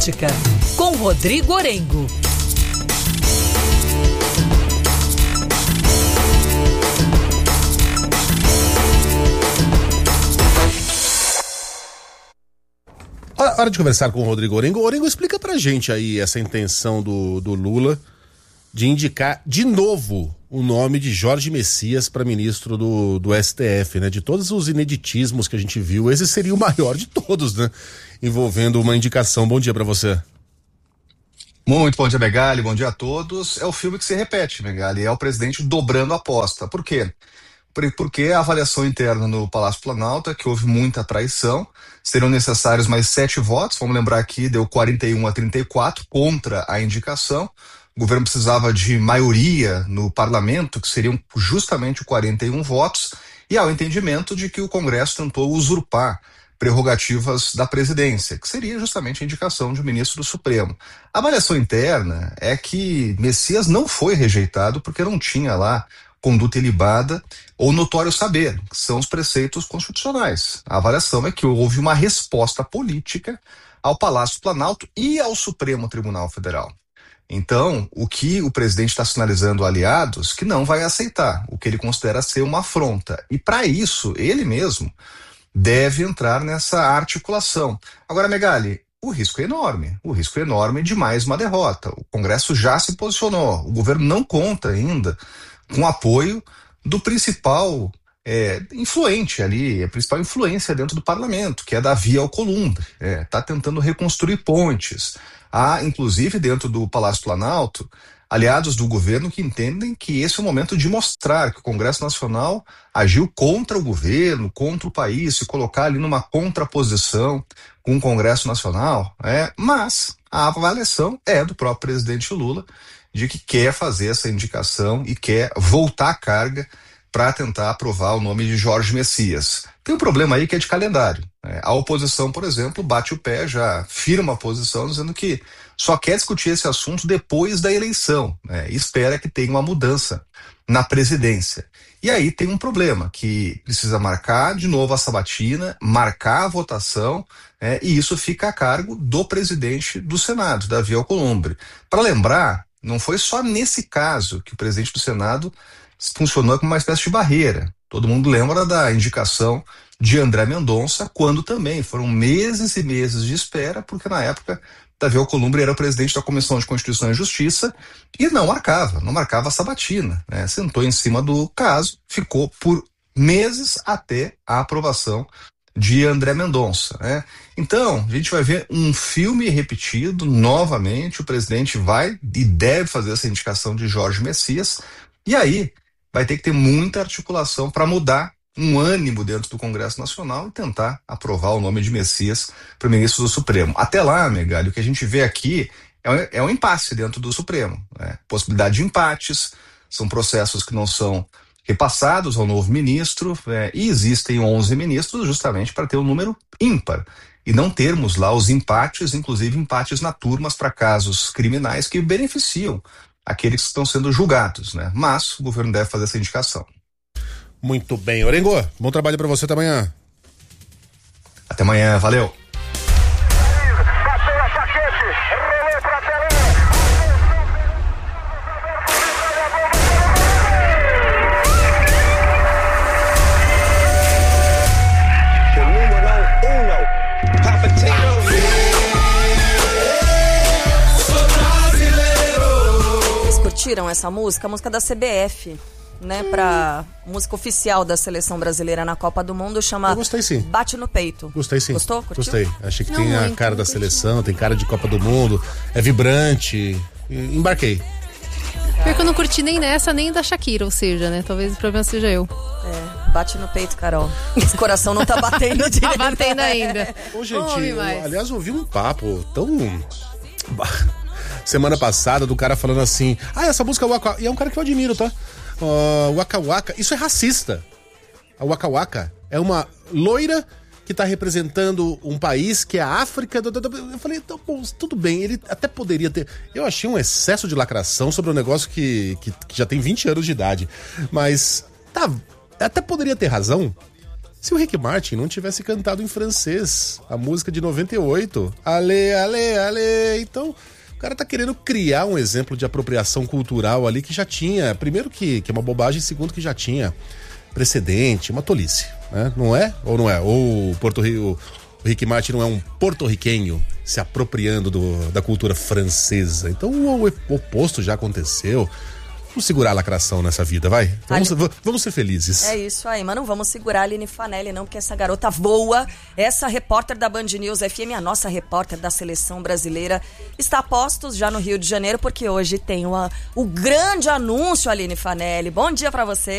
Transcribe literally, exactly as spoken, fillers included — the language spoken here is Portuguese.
Política, com Rodrigo Orengo. Hora de conversar com o Rodrigo Orengo. Orengo, explica pra gente aí essa intenção do, do Lula de indicar de novo o nome de Jorge Messias para ministro do, do S T F, né? De todos os ineditismos que a gente viu, esse seria o maior de todos, né? Envolvendo uma indicação. Bom dia para você. Muito bom dia, Megali. Bom dia a todos. É o filme que se repete, Megali. É o presidente dobrando a aposta. Por quê? Porque a avaliação interna no Palácio Planalto é que houve muita traição, serão necessários mais sete votos, vamos lembrar aqui, deu quarenta e um a trinta e quatro contra a indicação, o governo precisava de maioria no parlamento, que seriam justamente quarenta e um votos, e há o entendimento de que o Congresso tentou usurpar prerrogativas da presidência, que seria justamente a indicação de um ministro do Supremo. A avaliação interna é que Messias não foi rejeitado porque não tinha lá conduta ilibada ou notório saber, que são os preceitos constitucionais. A avaliação é que houve uma resposta política ao Palácio Planalto e ao Supremo Tribunal Federal. Então, o que o presidente está sinalizando a aliados, que não vai aceitar, o que ele considera ser uma afronta. E para isso, ele mesmo deve entrar nessa articulação. Agora, Megali, o risco é enorme, o risco é enorme de mais uma derrota. O Congresso já se posicionou, o governo não conta ainda com apoio do principal é, influente ali, a principal influência dentro do parlamento, que é Davi Alcolumbre. Está é, tentando reconstruir pontes. Há, inclusive, dentro do Palácio Planalto, aliados do governo que entendem que esse é o momento de mostrar que o Congresso Nacional agiu contra o governo, contra o país, se colocar ali numa contraposição com o Congresso Nacional. É, mas a avaliação é do próprio presidente Lula, de que quer fazer essa indicação e quer voltar a carga para tentar aprovar o nome de Jorge Messias. Tem um problema aí que é de calendário. Né? A oposição, por exemplo, bate o pé, já firma a posição dizendo que só quer discutir esse assunto depois da eleição, né? E espera que tenha uma mudança na presidência. E aí tem um problema, que precisa marcar de novo a sabatina, marcar a votação, né? E isso fica a cargo do presidente do Senado, Davi Alcolumbre. Para lembrar, não foi só nesse caso que o presidente do Senado funcionou como uma espécie de barreira. Todo mundo lembra da indicação de André Mendonça, quando também foram meses e meses de espera, porque na época Davi Alcolumbre era o presidente da Comissão de Constituição e Justiça e não marcava, não marcava a sabatina, né? Sentou em cima do caso, ficou por meses até a aprovação de André Mendonça, né? Então, a gente vai ver um filme repetido novamente, o presidente vai e deve fazer essa indicação de Jorge Messias, e aí vai ter que ter muita articulação para mudar um ânimo dentro do Congresso Nacional e tentar aprovar o nome de Messias para o ministro do Supremo. Até lá, Megali, o que a gente vê aqui é um, é um impasse dentro do Supremo, né? Possibilidade de empates, são processos que não são repassados ao novo ministro, é, e existem onze ministros justamente para ter um número ímpar e não termos lá os empates, inclusive empates na turmas para casos criminais que beneficiam aqueles que estão sendo julgados, né? Mas o governo deve fazer essa indicação. Muito bem. Orengo, bom trabalho para você até amanhã. Até amanhã, valeu. Tiram essa música, a música da C B F, né, hum. pra música oficial da seleção brasileira na Copa do Mundo, chama Eu gostei sim. Bate no Peito. Gostei sim. Gostou? Curtiu? Gostei. Achei que não, tem a muito, cara da curtiu. seleção, tem cara de Copa do Mundo, é vibrante. Embarquei. Pior que eu não curti nem nessa, nem da Shakira, ou seja, né, talvez o problema seja eu. É, bate no peito, Carol. Esse coração não tá batendo direito. Tá batendo ainda. Ô, gente, eu, aliás, eu ouvi um papo tão... semana passada, do cara falando assim, ah, essa música Waka, e é um cara que eu admiro, tá? Uh, Waka Waka, isso é racista. A Waka Waka é uma loira que tá representando um país que é a África. Eu falei, então, bom, tudo bem, ele até poderia ter... Eu achei um excesso de lacração sobre um negócio que, que, que já tem vinte anos de idade, mas tá, até poderia ter razão se o Rick Martin não tivesse cantado em francês a música de noventa e oito. Ale, ale, ale. Então, o cara tá querendo criar um exemplo de apropriação cultural ali que já tinha. Primeiro que, que é uma bobagem, segundo que já tinha precedente, uma tolice, né? Não é? Ou não é? Ou o Porto Rico... O Rick Martin não é um porto-riquenho se apropriando do, da cultura francesa. Então o, o oposto já aconteceu. Vamos segurar a lacração nessa vida, vai? Vamos, Ali... vamos ser felizes. É isso aí, mas não vamos segurar a Aline Fanelli não, porque essa garota voa. Essa repórter da Band News F M, a nossa repórter da Seleção Brasileira, está a postos já no Rio de Janeiro, porque hoje tem uma, o grande anúncio, Aline Fanelli. Bom dia pra você.